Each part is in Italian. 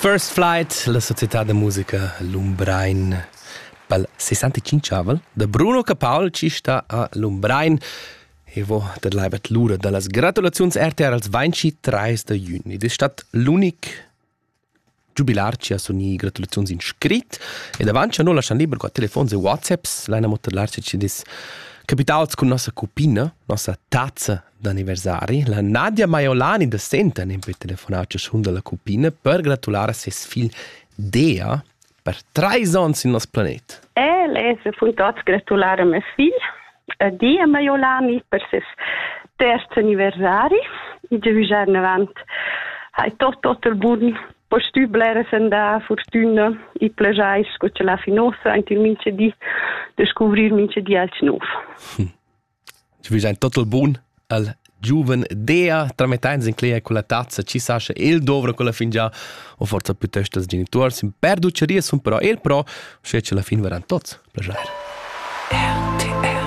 First Flight, la società de musica Lumbrain pel 65 avel de Bruno Capaul ci sta a Lumbrain e vo der leibat l'ura de las gratulazions RTR als 23 de juni. Ed è stat l'unic jubilar ci ha sogni gratulazions inscrit e davanti a noi lascian libero con telefons e whatsapps l'ena motellar ci dis capitals con nostra cupina, nostra tazza d'anniversari, la Nadia Maiolani de Senten in per telefonarci su della cupina per gratulare a ses fil Dea per 3 anni in nostro pianeta. Lei si funtat gratulare a mio figlio, Dea Maiolani, per ses terzo anniversari. I giovani avanti hai tutto il buon postubler senda fortuna I plajais co ce la finosa anche mince di descobrir mince di alc nuovo. Ci vi tutto il buon al giuven Dea tramettains in clea con la tazza ci sascia il dovra con la fin già o forza piuttosto as genitori sin per duceria sun però il pro se ce la fin veran tots plagiare. RTR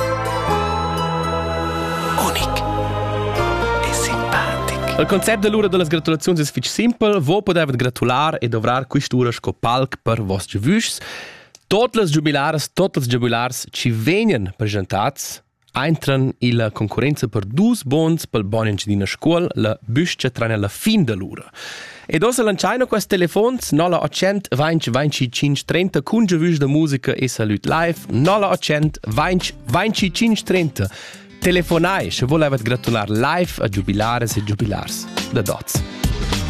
Unic e simpatic. Il concept dell'ora delle gratulazioni è fich simpel, vo podevet gratular e dovrar quist'ura sco palc per vostri vüs. Tutte le jubilars ci venien presentats entran in la concorrenza per 2 bons pel bon ingegner scuola, la büsce tra la fin dell'ora. E dosa lanciano questi telefons 0800 20 25 30 con giovus de musica e salut live 0800 20 25 30. Telefonai se volevat gratular live a jubilares e jubilars da dots.